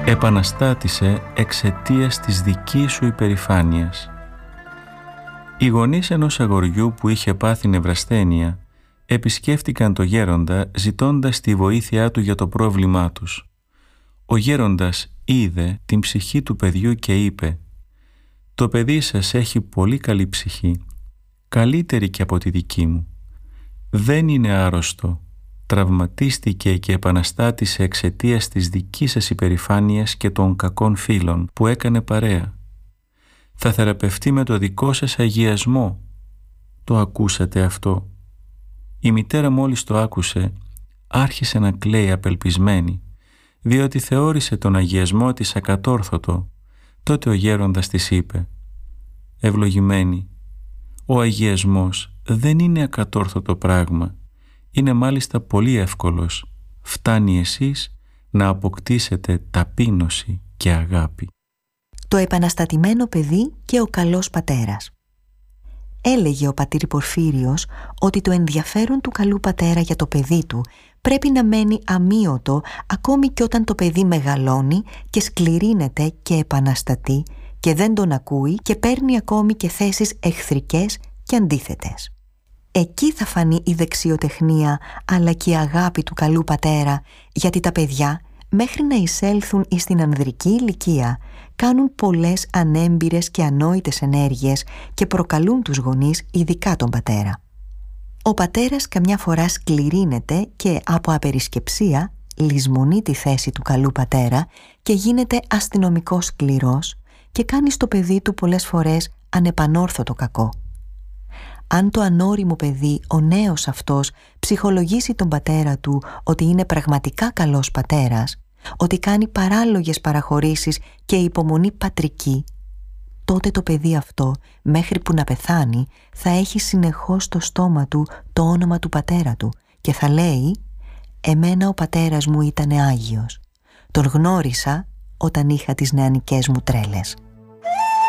επαναστάτησε εξαιτίας της δικής σου υπερηφάνειας. Οι γονείς ενός αγοριού που είχε πάθει νευρασθένεια επισκέφτηκαν το γέροντα ζητώντας τη βοήθειά του για το πρόβλημά τους. Ο γέροντας είδε την ψυχή του παιδιού και είπε «Το παιδί σας έχει πολύ καλή ψυχή, καλύτερη και από τη δική μου. Δεν είναι άρρωστο, τραυματίστηκε και επαναστάτησε εξαιτίας της δικής σας υπερηφάνειας και των κακών φίλων που έκανε παρέα. Θα θεραπευτεί με το δικό σας αγιασμό». Το ακούσατε αυτό? Η μητέρα μόλις το άκουσε άρχισε να κλαίει απελπισμένη, διότι θεώρησε τον αγιασμό της ακατόρθωτο. Τότε ο γέροντας της είπε «Ευλογημένη, ο αγιασμός δεν είναι ακατόρθωτο πράγμα. Είναι μάλιστα πολύ εύκολος. Φτάνει εσείς να αποκτήσετε ταπείνωση και αγάπη». Το επαναστατημένο παιδί και ο καλός πατέρας. Έλεγε ο πατήρ Πορφύριος ότι το ενδιαφέρον του καλού πατέρα για το παιδί του πρέπει να μένει αμείωτο ακόμη και όταν το παιδί μεγαλώνει και σκληρύνεται και επαναστατεί και δεν τον ακούει και παίρνει ακόμη και θέσεις εχθρικές και αντίθετες. Εκεί θα φανεί η δεξιοτεχνία αλλά και η αγάπη του καλού πατέρα, γιατί τα παιδιά μέχρι να εισέλθουν εις την ανδρική ηλικία κάνουν πολλές ανέμπειρες και ανόητες ενέργειες και προκαλούν τους γονείς, ειδικά τον πατέρα. Ο πατέρας καμιά φορά σκληρύνεται και από απερισκεψία λησμονεί τη θέση του καλού πατέρα και γίνεται αστυνομικός σκληρός και κάνει στο παιδί του πολλές φορές ανεπανόρθωτο κακό. Αν το ανώριμο παιδί, ο νέος αυτός, ψυχολογήσει τον πατέρα του ότι είναι πραγματικά καλός πατέρας, ότι κάνει παράλογες παραχωρήσεις και υπομονή πατρική, τότε το παιδί αυτό, μέχρι που να πεθάνει, θα έχει συνεχώς στο στόμα του το όνομα του πατέρα του και θα λέει «Εμένα ο πατέρας μου ήταν Άγιος. Τον γνώρισα όταν είχα τις νεανικές μου τρέλες».